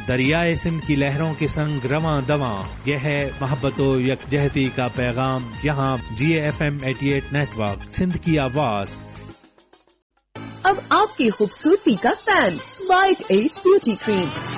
दरियाए सिंध की लहरों के संग रवां दवां, यह है मोहब्बतो यकजहती का पैगाम। यहाँ GAFM 88 नेटवर्क, सिंध की आवाज। अब आपकी खूबसूरती का fan, white as beauty cream.